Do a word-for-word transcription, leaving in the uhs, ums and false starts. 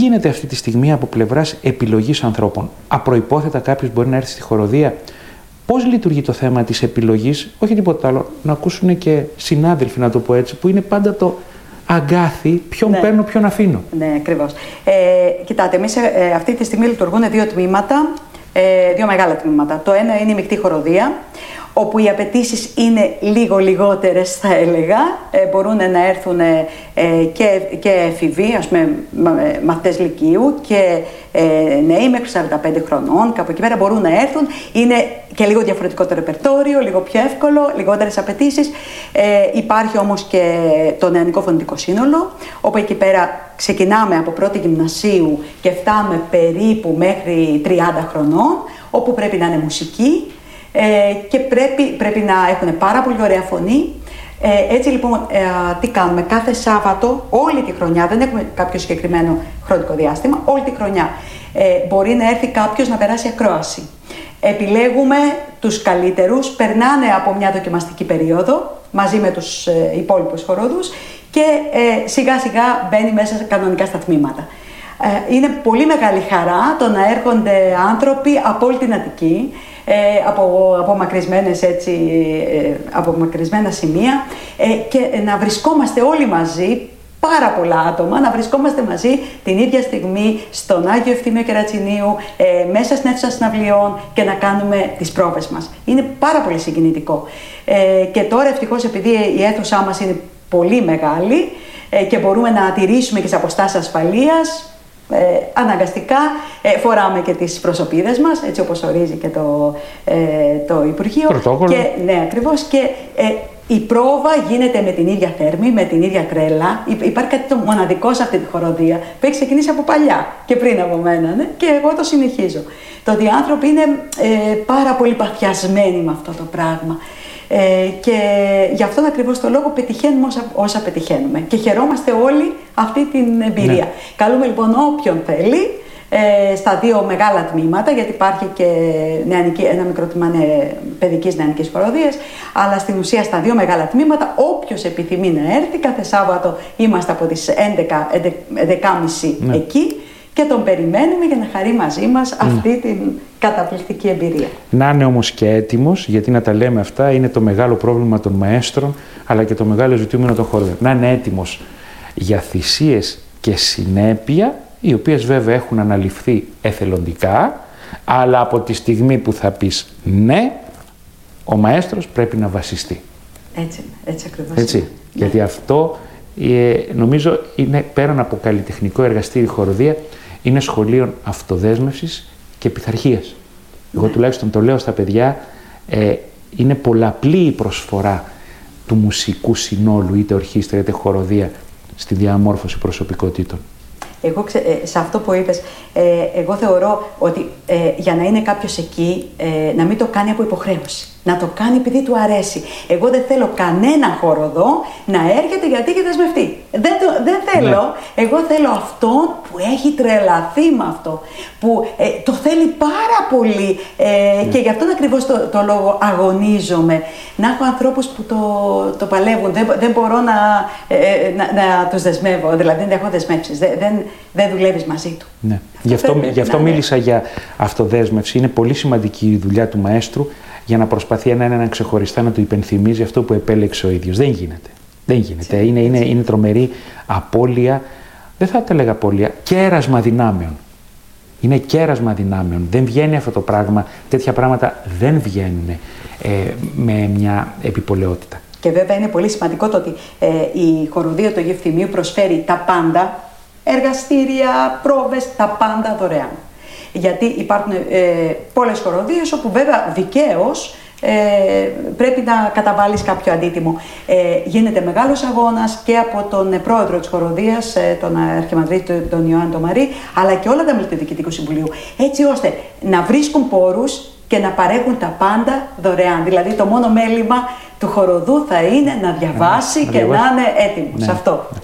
γίνεται αυτή τη στιγμή από πλευράς επιλογής ανθρώπων? Απροϋπόθετα κάποιος μπορεί να έρθει στη χοροδία. Πώς λειτουργεί το θέμα της επιλογής? Όχι τίποτα άλλο. Να ακούσουν και συνάδελφοι, να το πω έτσι, που είναι πάντα το αγκάθι, ποιον ναι. παίρνω, ποιον αφήνω. Ναι, ακριβώς. Ε, κοιτάτε, εμείς ε, αυτή τη στιγμή λειτουργούν δύο τμήματα, ε, δύο μεγάλα τμήματα. Το ένα είναι η μεικτή χοροδία, όπου οι απαιτήσεις είναι λίγο λιγότερες, θα έλεγα. Ε, μπορούν να έρθουν ε, και, και εφηβοί, ας πούμε, μαθητές λυκείου και ε, νέοι μέχρι σαράντα πέντε χρονών, κάπου εκεί πέρα μπορούν να έρθουν. Είναι και λίγο διαφορετικό το ρεπερτόριο, λίγο πιο εύκολο, λιγότερες απαιτήσεις. Ε, υπάρχει όμως και το νεανικό φωνητικό σύνολο, όπου εκεί πέρα ξεκινάμε από πρώτη γυμνασίου και φτάνουμε περίπου μέχρι τριάντα χρονών, όπου πρέπει να είναι μουσική. Ε, και πρέπει, πρέπει να έχουν πάρα πολύ ωραία φωνή. Ε, έτσι λοιπόν, ε, τι κάνουμε? Κάθε Σάββατο, όλη τη χρονιά, δεν έχουμε κάποιο συγκεκριμένο χρονικό διάστημα, όλη τη χρονιά ε, μπορεί να έρθει κάποιος να περάσει ακρόαση. Επιλέγουμε τους καλύτερους, περνάνε από μια δοκιμαστική περίοδο μαζί με τους ε, υπόλοιπους χοροδούς και ε, σιγά σιγά μπαίνει μέσα κανονικά στα τμήματα. Ε, είναι πολύ μεγάλη χαρά το να έρχονται άνθρωποι από όλη την Αττική, Ε, από απομακρυσμένες έτσι, ε, απομακρυσμένα σημεία ε, και να βρισκόμαστε όλοι μαζί, πάρα πολλά άτομα, να βρισκόμαστε μαζί την ίδια στιγμή στον Άγιο Ευθύμιο Κερατσινίου, ε, μέσα στην αίθουσα συναυλιών και να κάνουμε τις πρόβες μας. Είναι πάρα πολύ συγκινητικό. Ε, και τώρα ευτυχώς, επειδή η αίθουσά μας είναι πολύ μεγάλη ε, και μπορούμε να τηρήσουμε και τις αποστάσεις ασφαλείας, Ε, αναγκαστικά ε, φοράμε και τις προσωπίδες μας, έτσι όπως ορίζει και το, ε, το Υπουργείο. Πρωτόκολλο. Και, ναι, ακριβώς. Και ε, η πρόβα γίνεται με την ίδια θέρμη, με την ίδια τρέλα. Υπάρχει κάτι το μοναδικό σε αυτή τη χοροδία που έχει ξεκινήσει από παλιά και πριν από μένα, ναι, και εγώ το συνεχίζω. Το ότι οι άνθρωποι είναι ε, πάρα πολύ παθιασμένοι με αυτό το πράγμα. Ε, και γι' αυτόν ακριβώς το λόγο πετυχαίνουμε όσα, όσα πετυχαίνουμε και χαιρόμαστε όλοι αυτή την εμπειρία. Ναι. Καλούμε λοιπόν όποιον θέλει ε, στα δύο μεγάλα τμήματα, γιατί υπάρχει και νεανική, ένα μικρό τμήμα ναι, παιδικής νεανικής χοροδίας, αλλά στην ουσία στα δύο μεγάλα τμήματα όποιος επιθυμεί να έρθει. Κάθε Σάββατο είμαστε από τις έντεκα, έντεκα και μισή ναι. εκεί και τον περιμένουμε για να χαρεί μαζί μας αυτή ναι. την καταπληκτική εμπειρία. Να είναι όμως και έτοιμος, γιατί να τα λέμε αυτά είναι το μεγάλο πρόβλημα των μαέστρων, αλλά και το μεγάλο ζητούμενο των χοροδών. Να είναι έτοιμος για θυσίες και συνέπεια, οι οποίες βέβαια έχουν αναλυφθεί εθελοντικά, αλλά από τη στιγμή που θα πεις ναι, ο μαέστρος πρέπει να βασιστεί. Έτσι, έτσι ακριβώς. Έτσι, είναι. γιατί ναι. αυτό ε, νομίζω είναι πέραν από καλλιτεχνικό εργαστήρι χοροδία, είναι σχολείο αυτοδέσμευσης και πειθαρχίας. Ναι. Εγώ τουλάχιστον το λέω στα παιδιά, ε, είναι πολλαπλή η προσφορά του μουσικού συνόλου, είτε ορχήστρα είτε χοροδία, στη διαμόρφωση προσωπικότητων. Εγώ ξε, ε, σε αυτό που είπες, ε, εγώ θεωρώ ότι ε, για να είναι κάποιος εκεί, ε, να μην το κάνει από υποχρέωση. Να το κάνει επειδή του αρέσει. Εγώ δεν θέλω κανένα χοροδό να έρχεται γιατί έχει δεσμευτεί. Δεν, το, δεν θέλω. Ναι. Εγώ θέλω αυτόν που έχει τρελαθεί με αυτό. Που ε, το θέλει πάρα πολύ. Ε, ναι. Και γι' αυτόν ακριβώς το, το λόγο αγωνίζομαι. Να έχω ανθρώπους που το, το παλεύουν. Δεν, δεν μπορώ να, ε, να, να τους δεσμεύω. Δηλαδή δεν έχω δεσμεύσεις. Δεν, δεν, δεν δουλεύεις μαζί του. Ναι. Αυτό γι' αυτό, πρέπει, γι αυτό μίλησα για αυτοδέσμευση. Είναι πολύ σημαντική η δουλειά του μαέστρου, για να προσπαθεί έναν ξεχωριστά να του υπενθυμίζει αυτό που επέλεξε ο ίδιος. Δεν γίνεται. Δεν γίνεται. Είναι, είναι, είναι τρομερή απώλεια, δεν θα τα έλεγα απώλεια, κέρασμα δυνάμεων. Είναι κέρασμα δυνάμεων. Δεν βγαίνει αυτό το πράγμα, τέτοια πράγματα δεν βγαίνουν ε, με μια επιπολαιότητα. Και βέβαια είναι πολύ σημαντικό το ότι ε, η χοροδία του Αγίου Ευθυμίου προσφέρει τα πάντα, εργαστήρια, πρόβες, τα πάντα δωρεάν. Γιατί υπάρχουν ε, πολλές χοροδίες όπου βέβαια δικαίως ε, πρέπει να καταβάλεις κάποιο αντίτιμο. Ε, γίνεται μεγάλος αγώνας και από τον πρόεδρο της χοροδίας, ε, τον Αρχιμανδρίτη τον Ιωάννη τον Μαρή, αλλά και όλα τα μέλη του Διοικητικού Συμβουλίου, έτσι ώστε να βρίσκουν πόρους και να παρέχουν τα πάντα δωρεάν. Δηλαδή το μόνο μέλημα του χοροδού θα είναι να διαβάσει να και διαβάσει. να είναι έτοιμος. Ναι. Αυτό.